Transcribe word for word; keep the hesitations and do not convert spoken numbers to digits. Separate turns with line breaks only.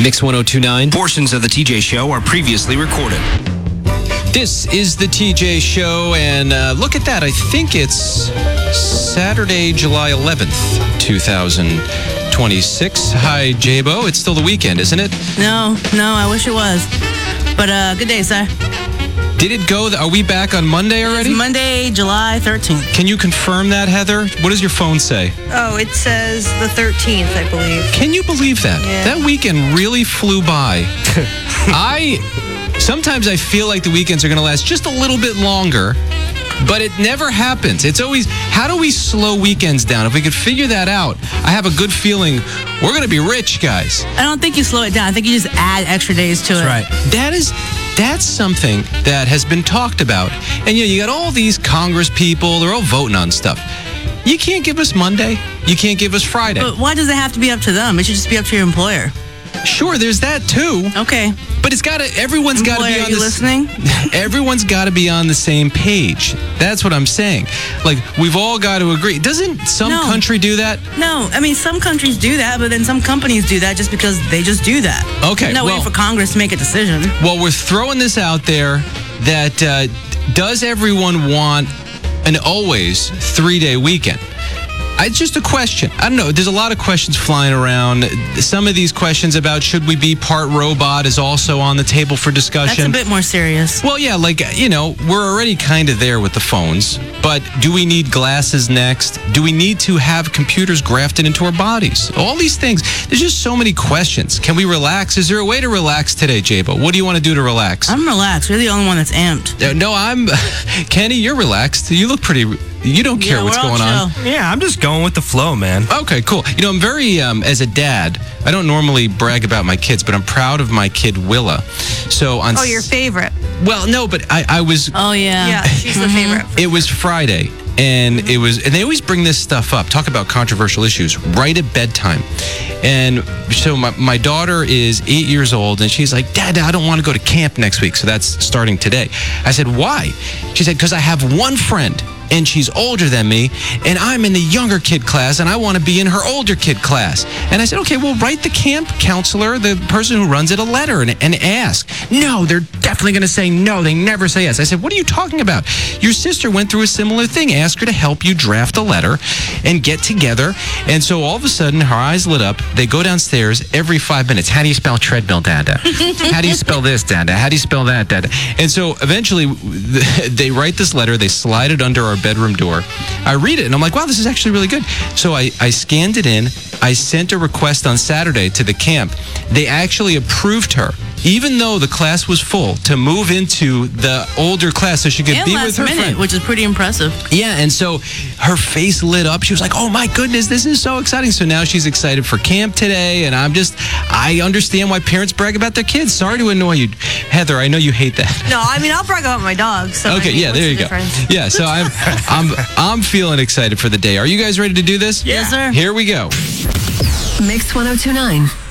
Mix one oh two point nine.
Portions of the T J Show are previously recorded.
This is the T J Show, and uh, look at that. I think it's Saturday, July eleventh, two thousand twenty-six. Hi, J-Bo. It's still the weekend, isn't it?
No, no, I wish it was. But uh, good day, sir.
Did it go? Th- are we back on Monday already?
It's Monday, July thirteenth.
Can you confirm that, Heather? What does your phone say?
Oh, it says the thirteenth, I believe.
Can you believe that?
Yeah.
That weekend really flew by. I sometimes I feel like the weekends are going to last just a little bit longer, but it never happens. It's always, how do we slow weekends down? If we could figure that out, I have a good feeling we're going to be rich, guys.
I don't think you slow it down. I think you just add extra days to it.
Right. That is, that's something that has been talked about. And you know, you got all these Congress people, they're all voting on stuff. You can't give us Monday. You can't give us Friday.
But why does it have to be up to them? It should just be up to your employer.
Sure, there's that too.
Okay.
But it's got to, everyone's got to
Employer,
be on
are you
the
listening?
Everyone's got to be on the same page. That's what I'm saying. Like, we've all got to agree. Doesn't some
No.
country do that?
No, I mean, some countries do that, but then some companies do that just because they just do that.
Okay,
No
well-
waiting for Congress to make a decision.
Well, we're throwing this out there that uh, does everyone want an always three-day weekend? It's just a question. I don't know. There's a lot of questions flying around. Some of these questions about should we be part robot is also on the table for
That's
discussion.
a bit more serious.
Well, yeah, like, you know, we're already kind of there with the phones, but do we need glasses next? Do we need to have computers grafted into our bodies? All these things. There's just so many questions. Can we relax? Is there a way to relax today, J-Bo? What do you want to do to relax?
I'm relaxed. You're the only one that's amped.
Uh, no, I'm... Kenny, you're relaxed. You look pretty... You don't care
Yeah,
what's
we're all
going on.
chill.
Yeah, I'm just going with the flow, man.
Okay, cool. You know, I'm very, um, as a dad, I don't normally brag about my kids, but I'm proud of my kid, Willa. So on...
Oh, your favorite.
Well, no, but I, I was...
Oh, yeah.
Yeah, she's the favorite.
It was Friday, and it was, and they always bring this stuff up, talk about controversial issues, right at bedtime. And so my, my daughter is eight years old, and she's like, Dad, I don't want to go to camp next week. So that's starting today. I said, why? She said, because I have one friend, and she's older than me, and I'm in the younger kid class, and I want to be in her older kid class. And I said, okay, well, write the camp counselor, the person who runs it, a letter and, and ask. No, they're definitely going to say no. They never say yes. I said, what are you talking about? Your sister went through a similar thing. Ask her to help you draft a letter and get together. And so all of a sudden, her eyes lit up. They go downstairs every five minutes. How do you spell treadmill, Dada? How do you spell this, Dada? How do you spell that, Dada? And so eventually, they write this letter. They slide it under our bedroom door. I read it and I'm like, wow, this is actually really good. So I, I scanned it in. I sent a request on Saturday to the camp. They actually approved her, even though the class was full, to move into the older class so she could
And
be
last
with her
minute,
friend.
which is pretty impressive.
Yeah, and so her face lit up. She was like, oh my goodness, this is so exciting. So now she's excited for camp today, and I'm just, I understand why parents brag about their kids. Sorry to annoy you. Heather, I know you hate that.
No, I mean, I'll brag about my dog. So
Okay,
I mean,
yeah,
what's
there
the
you go.
difference?
Yeah, so I'm, I'm, I'm feeling excited for the day. Are you guys ready to do this?
Yes, sir.
Here we go.
Mix one oh two point nine.